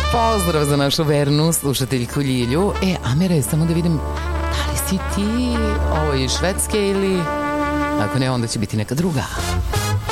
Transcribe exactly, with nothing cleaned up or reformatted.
Pozdrav za našu vernu slušateljku Ljilju. E, Amire, samo da vidim, da li si ti ovo iz Švedske ili... Ako ne, onda će biti neka druga.